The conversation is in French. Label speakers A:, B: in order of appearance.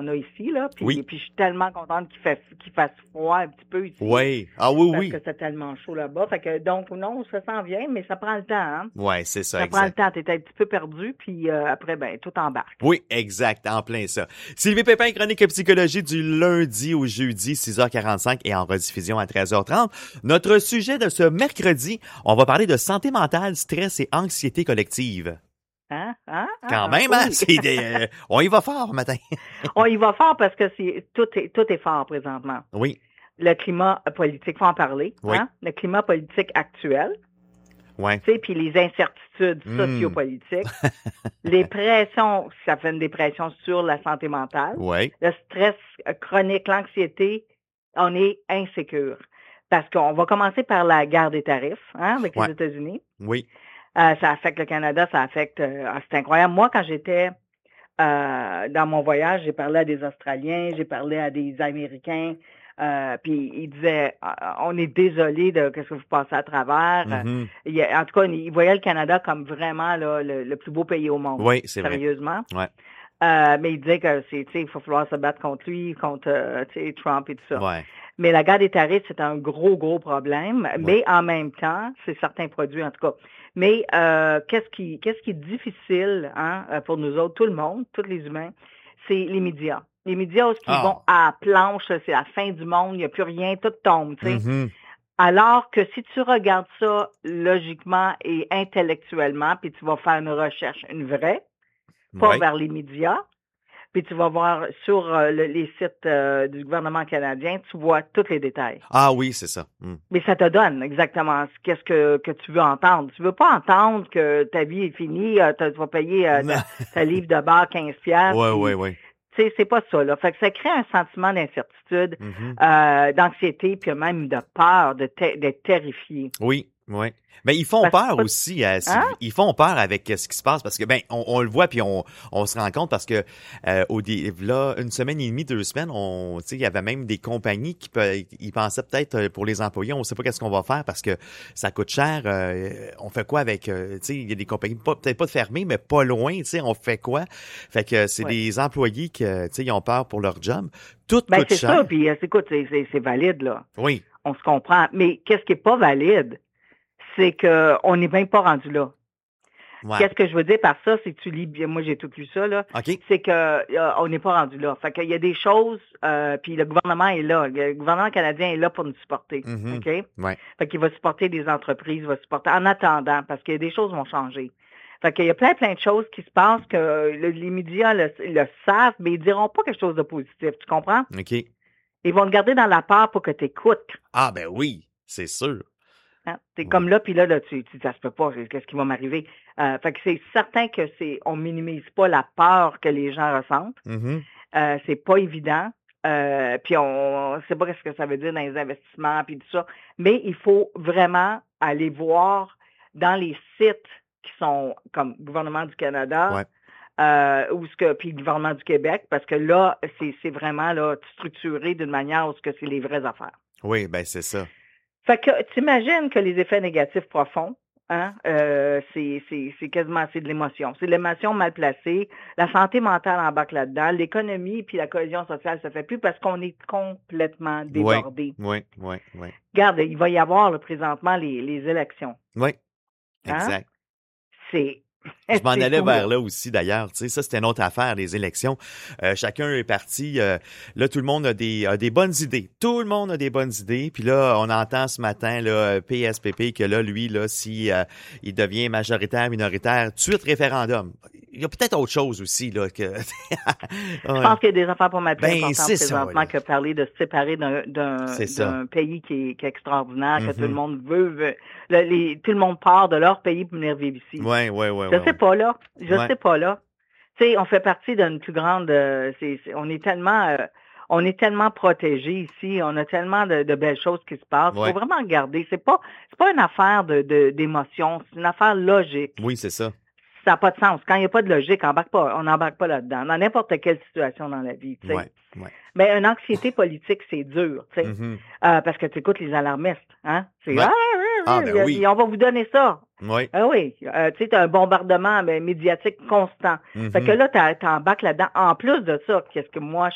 A: a ici, là. Puis,
B: Oui.
A: puis je suis tellement contente qu'il fasse froid un petit peu ici.
B: Oui. Ah oui,
A: Parce
B: oui.
A: que c'est tellement chaud là-bas. Fait que, donc, non, ça s'en vient, mais ça prend le temps, hein.
B: Ouais, c'est ça,
A: Ça prend le
B: exact.
A: temps. T'es un petit peu perdu, puis après, ben, tout embarque.
B: Oui, exact, en plein ça. Sylvie Pépin, chronique psychologie du lundi au jeudi, 6h45 et en rediffusion à 13h30. Notre sujet de ce mercredi, on va parler de santé mentale, stress et anxiété collective. Quand même, hein?
A: Oui.
B: On y va fort matin.
A: On y va fort parce que tout est fort présentement.
B: Oui.
A: Le climat politique, faut en parler,
B: Oui.
A: hein? Le climat politique actuel.
B: Ouais.
A: Tu sais, puis les incertitudes sociopolitiques, les pressions, ça fait une dépression sur la santé mentale,
B: Oui.
A: le stress chronique, l'anxiété, on est insécure. Parce qu'on va commencer par la guerre des tarifs, hein, avec les États-Unis.
B: Oui.
A: Ça affecte le Canada, ça affecte... c'est incroyable. Moi, quand j'étais dans mon voyage, j'ai parlé à des Australiens, j'ai parlé à des Américains, puis ils disaient on est désolé de ce que vous passez à travers. En tout cas, ils voyaient le Canada comme vraiment là, le plus beau pays au monde.
B: Oui, c'est
A: sérieusement.
B: Vrai.
A: Mais ils disaient que il faut falloir se battre contre lui, contre Trump et tout ça.
B: Ouais.
A: Mais la guerre des tarifs, c'est un gros problème. Ouais. Mais en même temps, c'est certains produits, en tout cas. Mais qu'est-ce qui est difficile pour nous autres, tout le monde, tous les humains, c'est les médias. Les médias, qui vont à planche, c'est la fin du monde, il n'y a plus rien, tout tombe, tu sais. Alors que si tu regardes ça logiquement et intellectuellement, puis tu vas faire une recherche, une vraie, pas vers les médias, puis tu vas voir sur les sites du gouvernement canadien, tu vois tous les détails.
B: Ah oui, c'est ça.
A: Mais ça te donne exactement qu'est-ce que tu veux entendre. Tu veux pas entendre que ta vie est finie, tu vas payer ta livre de bar 15$.
B: Oui.
A: Tu sais, c'est pas ça, là. Fait que ça crée un sentiment d'incertitude, d'anxiété, puis même de peur, d'être terrifié.
B: Oui. Ben ils font peur aussi. Ils font peur avec ce qui se passe parce que on le voit puis on se rend compte parce que là une semaine et demie, 2 semaines, il y avait même des compagnies ils pensaient peut-être pour les employés, on sait pas qu'est-ce qu'on va faire parce que ça coûte cher. On fait quoi avec il y a des compagnies peut-être pas de fermer mais pas loin. On fait quoi? Fait que c'est des employés qui ils ont peur pour leur job. Tout coûte cher.
A: C'est ça. Puis écoute, c'est valide là.
B: Oui.
A: On se comprend. Mais qu'est-ce qui est pas valide? C'est qu'on n'est même pas rendu là. Ouais. Qu'est-ce que je veux dire par ça? C'est que tu lis bien, moi j'ai tout lu ça, là.
B: Okay.
A: C'est que on n'est pas rendu là. Fait qu'il y a des choses, puis le gouvernement est là. Le gouvernement canadien est là pour nous supporter. OK?
B: Ouais.
A: Fait qu'il va supporter des entreprises, il va supporter en attendant, parce que des choses vont changer. Fait qu'il y a plein de choses qui se passent que les médias le savent, mais ils diront pas quelque chose de positif. Tu comprends?
B: OK.
A: Ils vont te garder dans la peur pour que tu écoutes.
B: Ah ben oui, c'est sûr.
A: C'est comme là, puis là, tu dis, ça se peut pas, qu'est-ce qui va m'arriver? Fait que c'est certain que on minimise pas la peur que les gens ressentent. C'est pas évident. Puis on sait pas ce que ça veut dire dans les investissements, puis tout ça. Mais il faut vraiment aller voir dans les sites qui sont comme gouvernement du Canada, puis le gouvernement du Québec, parce que là, c'est vraiment là structuré d'une manière où c'est les vraies affaires.
B: Oui, ben c'est ça.
A: Fait que t'imagines que les effets négatifs profonds, c'est quasiment de l'émotion. C'est de l'émotion mal placée. La santé mentale embarque là-dedans. L'économie puis la cohésion sociale se fait plus parce qu'on est complètement débordé.
B: Oui.
A: Regarde, il va y avoir là, présentement les élections.
B: Oui, exact.
A: C'est...
B: Je m'en allais vers là aussi, d'ailleurs. Tu sais, ça, c'était une autre affaire, les élections. Chacun est parti. Là, tout le monde a des bonnes idées. Tout le monde a des bonnes idées. Puis là, on entend ce matin, là, PSPP, que là, lui, là, si il devient majoritaire, minoritaire, tout de suite référendum. Il y a peut-être autre chose aussi, là, que...
A: Je pense qu'il y a des affaires pas mal plus importantes présentement que parler de se séparer d'un pays qui est extraordinaire, que tout le monde veut. Tout le monde part de leur pays pour venir vivre ici.
B: Oui.
A: Je sais pas là. Sais pas là. Tu sais, on fait partie d'une plus grande... on est tellement protégés ici, on a tellement de belles choses qui se passent. Il faut vraiment regarder. C'est pas une affaire d'émotion, c'est une affaire logique.
B: Oui, c'est ça.
A: Ça n'a pas de sens. Quand il n'y a pas de logique, on n'embarque pas là-dedans. Dans n'importe quelle situation dans la vie, tu sais.
B: Ouais.
A: Mais une anxiété politique, c'est dur, tu sais. Parce que tu écoutes les alarmistes, hein. C'est
B: oui.
A: On va vous donner ça.
B: Oui.
A: Ah oui. Tu sais, t'as un bombardement médiatique constant. Fait que là, t'embarques là-dedans. En plus de ça, qu'est-ce que moi,